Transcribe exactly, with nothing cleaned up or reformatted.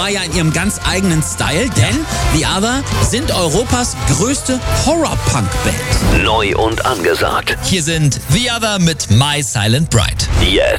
zwar ja in ihrem ganz eigenen Style, denn The Other sind Europas größte Horror-Punk-Band. Neu und angesagt. Hier sind The Other mit My Silent Bride. Jetzt.